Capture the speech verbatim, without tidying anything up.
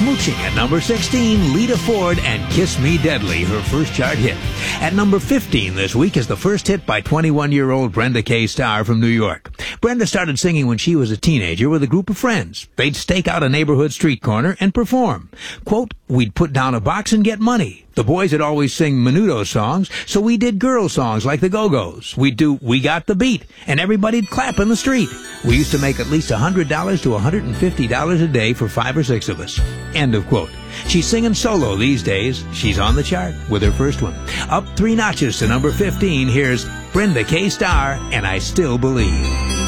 Smooching at number sixteen, Lita Ford and Kiss Me Deadly, her first chart hit. At number fifteen this week is the first hit by twenty-one-year-old Brenda K. Starr from New York. Brenda started singing when she was a teenager with a group of friends. They'd stake out a neighborhood street corner and perform. Quote, we'd put down a box and get money. The boys would always sing Menudo songs, so we did girl songs like the Go-Go's. We'd do We Got the Beat, and everybody'd clap in the street. We used to make at least one hundred dollars to one hundred fifty dollars a day for five or six of us. End of quote. She's singing solo these days. She's on the chart with her first one. Up three notches to number fifteen, here's Brenda K. Starr, and I Still Believe.